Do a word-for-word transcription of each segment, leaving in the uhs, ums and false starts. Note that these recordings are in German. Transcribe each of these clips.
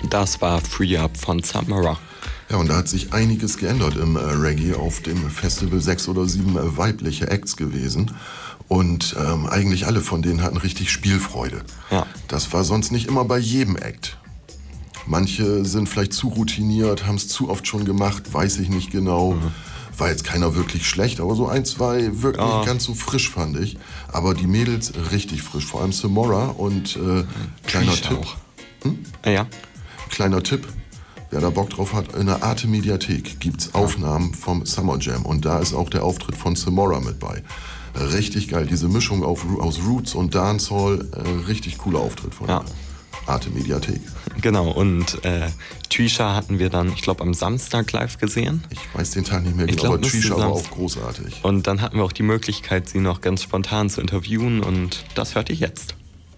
Das war Free Up von Samara. Ja, und da hat sich einiges geändert im äh, Reggae. Auf dem Festival sechs oder sieben äh, weibliche Acts gewesen. Und ähm, eigentlich alle von denen hatten richtig Spielfreude. Ja. Das war sonst nicht immer bei jedem Act. Manche sind vielleicht zu routiniert, haben es zu oft schon gemacht, weiß ich nicht genau. Mhm. War jetzt keiner wirklich schlecht, aber so ein, zwei wirklich ja. ganz so frisch, fand ich. Aber die Mädels richtig frisch, vor allem Samora und äh, kleiner ich Tipp. Auch. Hm? Ja. Kleiner Tipp, wer da Bock drauf hat, in der Arte Mediathek gibt's Aufnahmen vom Summer Jam und da ist auch der Auftritt von Samora mit bei. Richtig geil, diese Mischung auf, aus Roots und Dancehall, äh, richtig cooler Auftritt von ja. der Arte Mediathek. Genau, und äh, Trisha hatten wir dann, ich glaube, am Samstag live gesehen. Ich weiß den Tag nicht mehr genau, aber Trisha war auch großartig. Und dann hatten wir auch die Möglichkeit, sie noch ganz spontan zu interviewen und das hört ihr jetzt.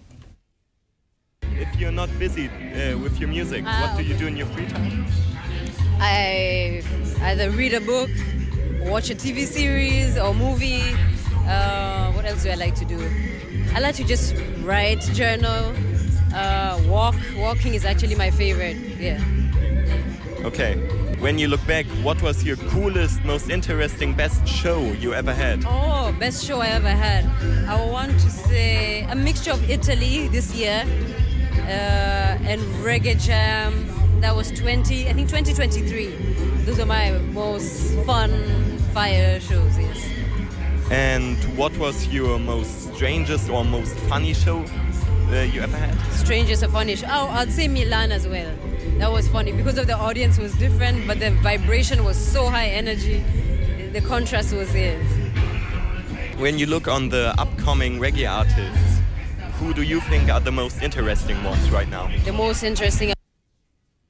If you're not busy uh, with your music, Ah, what do you okay. do in your free time? I either read a book, watch a T V series or movie. Uh, what else do I like to do? I like to just write, journal, uh, walk. Walking is actually my favorite. Yeah. Okay. When you look back, what was your coolest, most interesting, best show you ever had? Oh, best show I ever had. I want to say a mixture of Italy this year uh, and Reggae Jam. That was twenty, I think twenty twenty-three. Those are my most fun fire shows, yes. And what was your most strangest or most funny show uh, you ever had? Strangest or funny show? Oh, I'd say Milan as well. That was funny because of the audience was different, but the vibration was so high energy. The contrast was there. When you look on the upcoming reggae artists, who do you think are the most interesting ones right now? The most interesting